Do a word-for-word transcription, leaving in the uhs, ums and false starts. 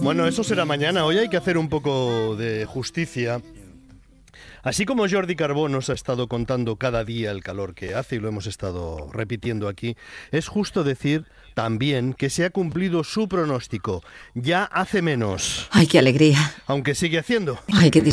Bueno, eso será mañana. Hoy hay que hacer un poco de justicia. Así como Jordi Carbó nos ha estado contando cada día el calor que hace y lo hemos estado repitiendo aquí, es justo decir también que se ha cumplido su pronóstico. Ya hace menos. ¡Ay, qué alegría! Aunque sigue haciendo. ¡Ay, qué